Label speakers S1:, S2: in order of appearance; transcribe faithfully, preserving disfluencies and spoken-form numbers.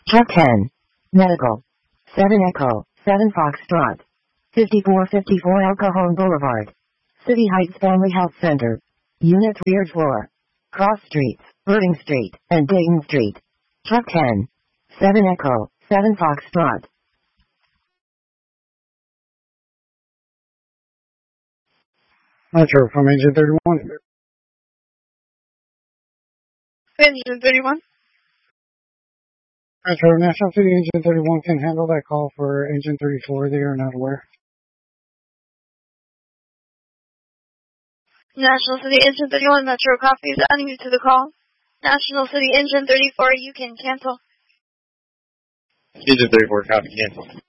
S1: Truck ten. Medical. seven Echo, seven Foxtrot. fifty-four fifty-four El Cajon Boulevard. City Heights Family Health Center. Unit rear floor. Cross Streets, Irving Street, and Dayton Street. Truck ten. seven Echo, seven Foxtrot.
S2: Metro from Agent thirty-one.
S3: Agent thirty-one.
S2: Metro, National City Agent thirty-one can handle that call for Agent thirty-four. They are not aware.
S3: National City Engine thirty-one, Metro copies, adding you to the call. National City Engine thirty-four, you can cancel.
S4: Agent thirty-four, copy, cancel.